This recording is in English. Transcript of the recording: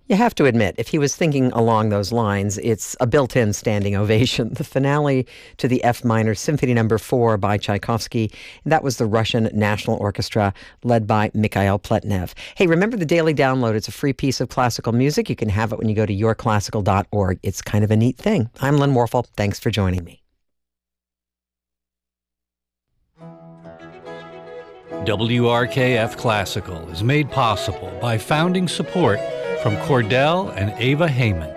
You have to admit, if he was thinking along those lines, it's a built-in standing ovation. The finale to the F minor Symphony Number 4 by Tchaikovsky. That was the Russian National Orchestra led by Mikhail Pletnev. Hey, remember the Daily Download. It's a free piece of classical music. You can have it when you go to yourclassical.org. It's kind of a neat thing. I'm Lynn Warfel. Thanks for joining me. WRKF Classical is made possible by founding support from Cordell and Ava Heyman.